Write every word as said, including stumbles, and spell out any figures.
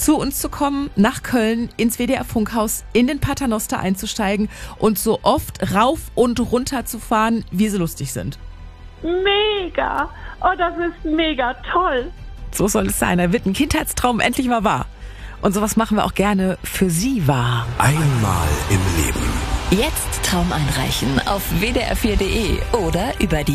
zu uns zu kommen, nach Köln, ins W D R Funkhaus, in den Paternoster einzusteigen und so oft rauf und runter zu fahren, wie sie lustig sind. Mega! Oh, das ist mega toll. So soll es sein. Da wird ein Kindheitstraum endlich mal wahr. Und sowas machen wir auch gerne für Sie wahr. Einmal im Leben. Jetzt Traum einreichen auf w d r vier punkt d e oder über die